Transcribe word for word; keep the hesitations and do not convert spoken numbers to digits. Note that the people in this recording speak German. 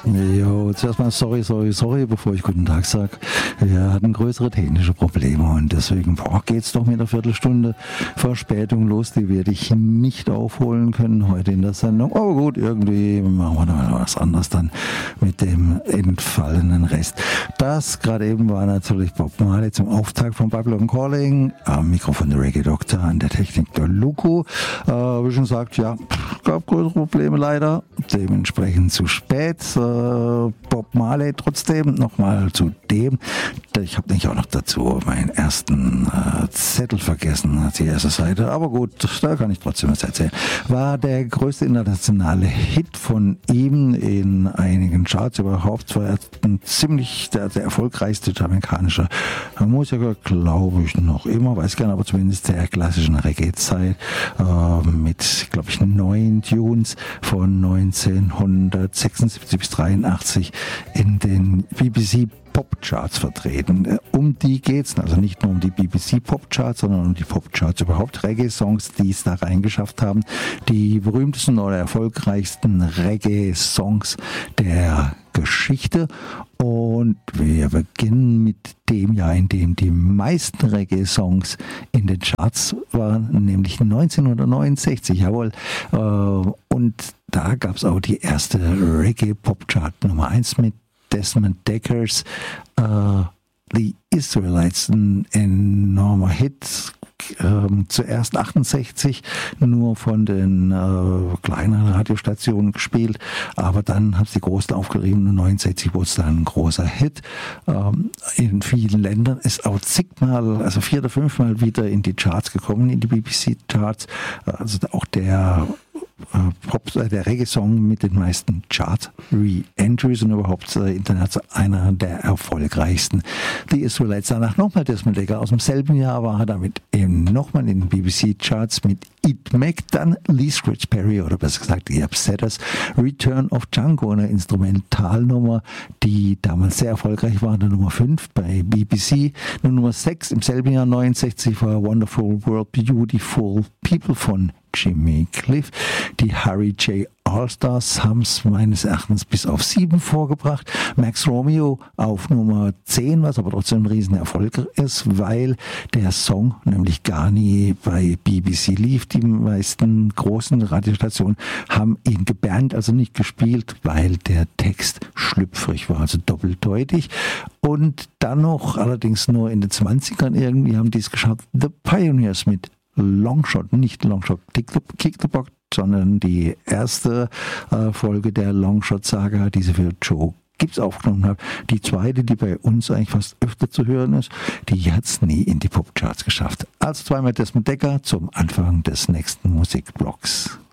Jo, zuerst mal sorry, sorry, sorry, bevor ich guten Tag sage. Wir hatten größere technische Probleme und deswegen boah, geht's doch mit einer Viertelstunde Verspätung los. Die werde ich nicht aufholen können heute in der Sendung. Aber gut, irgendwie machen wir da mal was anderes dann mit dem entfallenen Rest. Das gerade eben war natürlich Bob Marley zum Auftakt von Babylon Calling. Am Mikrofon der Reggae Doctor, an der Technik der Luko. Äh, wie schon gesagt, ja, gab größere Probleme leider. Dementsprechend zu spät. Äh, Bob Marley trotzdem nochmal zu dem. Ich habe nämlich auch noch dazu meinen ersten äh, Zettel vergessen, die erste Seite. Aber gut, da kann ich trotzdem was erzählen. War der größte internationale Hit von ihm in einigen Charts überhaupt. War ein ziemlich der, der erfolgreichste jamaikanische Musiker, glaube ich noch immer, weiß gar nicht, aber zumindest der klassischen Reggae-Zeit äh, mit, glaube ich, neun Tunes von neunzehnhundertsechsundsiebzig bis dreiundachtzig in den B B C Popcharts vertreten. Um die geht's, also nicht nur um die B B C Popcharts, sondern um die Popcharts überhaupt. Reggae-Songs, die es da reingeschafft haben. Die berühmtesten oder erfolgreichsten Reggae-Songs der Geschichte. Und wir beginnen mit dem Jahr, in dem die meisten Reggae-Songs in den Charts waren, nämlich neunzehnhundertneunundsechzig, jawohl. Und da gab es auch die erste Reggae-Popchart Nummer eins mit Desmond Deckers uh, The Israelites, ein enormer Hit, ähm, zuerst achtundsechzig nur von den äh, kleineren Radiostationen gespielt, aber dann hat es die Großen aufgerieben und neunundsechzig wurde es dann ein großer Hit. Ähm, in vielen Ländern ist auch zigmal, also vier oder fünfmal wieder in die Charts gekommen, in die B B C-Charts, also auch der Pop, der Reggae-Song mit den meisten Chart-Re-Entries und überhaupt äh, international einer der erfolgreichsten. Die Israelites, danach nochmal Desmond Decker, aus dem selben Jahr war er damit eben nochmal in den B B C-Charts mit It Mac, dann Lee Scratch Perry oder besser gesagt die Upsetters, Return of Django, eine Instrumentalnummer, die damals sehr erfolgreich war, der Nummer fünf bei B B C. Nur Nummer sechs im selben Jahr neunundsechzig war Wonderful World Beautiful People von Jimmy Cliff. Die Harry J. All-Stars haben es meines Erachtens bis auf sieben vorgebracht. Max Romeo auf Nummer zehn, was aber trotzdem ein Riesenerfolg ist, weil der Song nämlich gar nie bei B B C lief. Die meisten großen Radiostationen haben ihn gebannt, also nicht gespielt, weil der Text schlüpfrig war, also doppeldeutig. Und dann noch, allerdings nur in den zwanzigern irgendwie, haben die es geschafft, The Pioneers mit Longshot, nicht Longshot Kick the, Kick the Box, sondern die erste äh, Folge der Longshot-Saga, die sie für Joe Gibbs aufgenommen hat. Die zweite, die bei uns eigentlich fast öfter zu hören ist, die hat es nie in die Popcharts geschafft. Also zweimal Desmond Decker zum Anfang des nächsten Musikblocks.